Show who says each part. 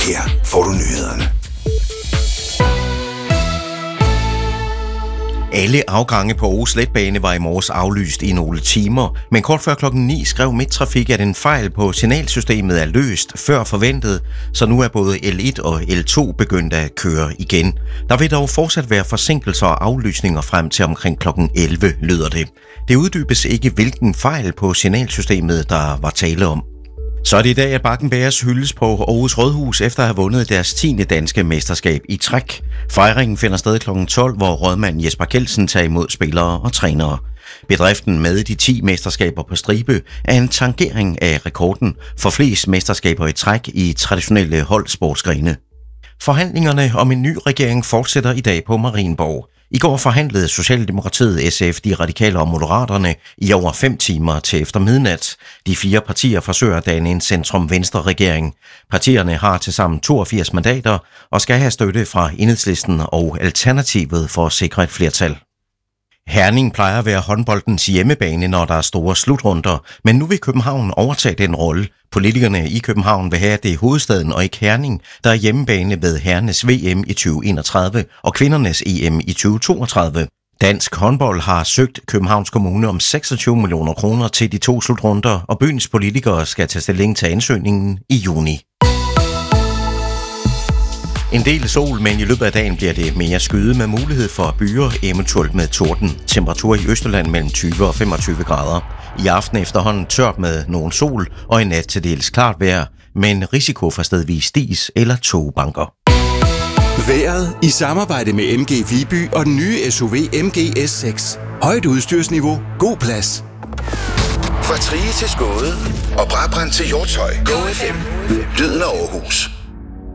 Speaker 1: Her får du nyhederne.
Speaker 2: Alle afgange på Aarhus Letbane var i morges aflyst i nogle timer, men kort før klokken 9 skrev Midttrafik, at en fejl på signalsystemet er løst før forventet, så nu er både L1 og L2 begyndt at køre igen. Der vil dog fortsat være forsinkelser og aflysninger frem til omkring klokken 11, lyder det. Det uddybes ikke, hvilken fejl på signalsystemet, der var tale om. Så er det i dag, at Bakken Bears hyldes på Aarhus Rådhus efter at have vundet deres 10. danske mesterskab i træk. Fejringen finder sted kl. 12, hvor rådmand Jesper Kjeldsen tager imod spillere og trænere. Bedriften med de 10 mesterskaber på stribe er en tangering af rekorden for flest mesterskaber i træk i traditionelle holdsportsgrene. Forhandlingerne om en ny regering fortsætter i dag på Marienborg. I går forhandlede Socialdemokratiet, SF, De Radikale og Moderaterne i over 5 timer til efter midnat. De 4 partier forsøger at danne en centrum-venstre-regering. Partierne har tilsammen 82 mandater og skal have støtte fra Enhedslisten og Alternativet for at sikre et flertal. Herning plejer at være håndboldens hjemmebane, når der er store slutrunder, men nu vil København overtage den rolle. Politikerne i København vil have, at det er hovedstaden og ikke Herning, der er hjemmebane ved herrenes VM i 2031 og kvindernes EM i 2032. Dansk håndbold har søgt Københavns Kommune om 26 millioner kroner til de 2 slutrunder, og byens politikere skal tage stilling til ansøgningen i juni. En del sol, men i løbet af dagen bliver det mere skyde med mulighed for byer, eventuelt med torden. Temperatur i Østjylland mellem 20 og 25 grader. I aften efterhånden tørt med nogen sol og i nat til dels klart vejr, men risiko for stedvis dis eller togbanker.
Speaker 1: Vejret i samarbejde med MG Viby og den nye SUV MG S6. Højt udstyrsniveau, god plads. Fra Trige til Skåde og Brabrand til Hjortshøj. Go FM. Lyden af Aarhus.